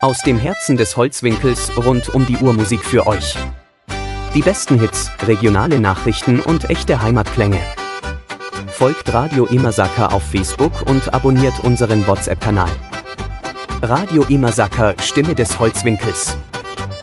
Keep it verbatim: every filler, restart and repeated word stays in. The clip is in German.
Aus dem Herzen des Holzwinkels rund um die Uhr Musik für euch. Die besten Hits, regionale Nachrichten und echte Heimatklänge. Folgt Radio Imasaka auf Facebook und abonniert unseren WhatsApp-Kanal. Radio Imasaka, Stimme des Holzwinkels.